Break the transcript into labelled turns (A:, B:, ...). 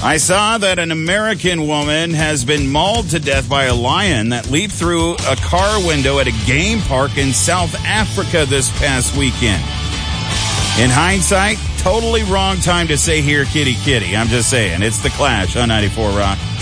A: I saw that an American woman has been mauled to death by a lion that leaped through a car window at a game park in South Africa this past weekend. In hindsight, totally wrong time to say here, kitty, kitty. I'm just saying. It's The Clash on 94 Rock.